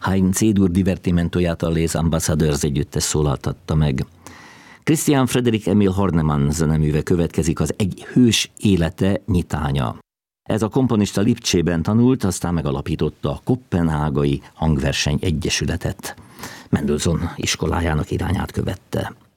Ein C-dur divertimentoját a Les Ambassadeurs együttes szólaltatta meg. Christian Frederick Emil Hornemann zeneműve következik, az Egy hős élete nyitánya. Ez a komponista Lipcsében tanult, aztán megalapította a Koppenhágai Hangverseny Egyesületet. Mendelssohn iskolájának irányát követte.